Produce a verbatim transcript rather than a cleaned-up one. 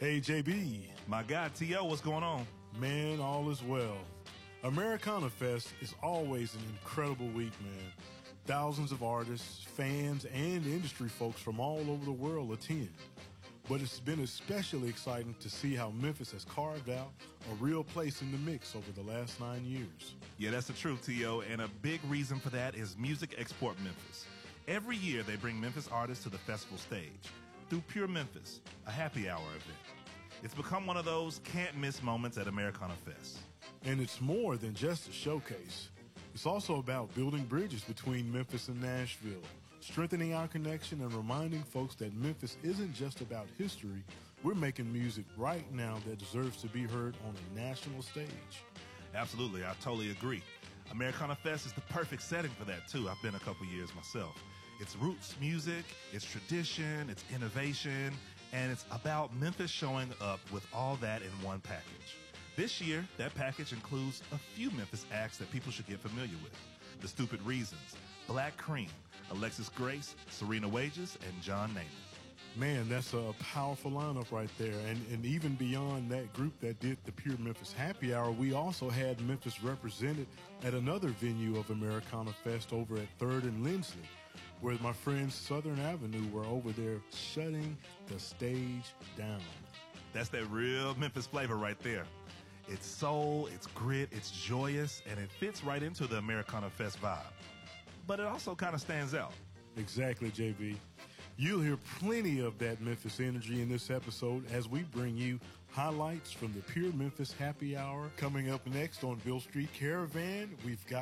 Hey, J B. My guy, T O, what's going on? Man, all is well. Americana Fest is always an incredible week, man. Thousands of artists, fans, and industry folks from all over the world attend. But it's been especially exciting to see how Memphis has carved out a real place in the mix over the last nine years. Yeah, that's the truth, T O, and a big reason for that is Music Export Memphis. Every year they bring Memphis artists to the festival stage through Pure Memphis, a happy hour event. It's become one of those can't-miss moments at Americana Fest. And it's more than just a showcase. It's also about building bridges between Memphis and Nashville, strengthening our connection and reminding folks that Memphis isn't just about history. We're making music right now that deserves to be heard on a national stage. Absolutely, I totally agree. Americana Fest is the perfect setting for that, too. I've been a couple years myself. It's roots music, it's tradition, it's innovation, and it's about Memphis showing up with all that in one package. This year, that package includes a few Memphis acts that people should get familiar with. The Stupid Reasons, Black Cream, Alexis Grace, Serena Wages, and John Neyman. Man, that's a powerful lineup right there. And, and even beyond that group that did the Pure Memphis Happy Hour, we also had Memphis represented at another venue of Americana Fest over at third and Lindsley, where my friends Southern Avenue were over there shutting the stage down. That's that real Memphis flavor right there. It's soul, it's grit, it's joyous, and it fits right into the Americana Fest vibe. But it also kind of stands out. Exactly, J B. You'll hear plenty of that Memphis energy in this episode as we bring you highlights from the Pure Memphis Happy Hour. Coming up next on Bill Street Caravan, we've got